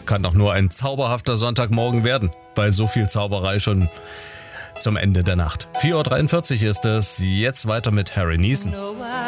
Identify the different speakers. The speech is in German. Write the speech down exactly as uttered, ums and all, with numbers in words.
Speaker 1: kann doch nur ein zauberhafter Sonntagmorgen werden, bei so viel Zauberei schon zum Ende der Nacht. vier Uhr dreiundvierzig ist es, jetzt weiter mit Harry Nilsson.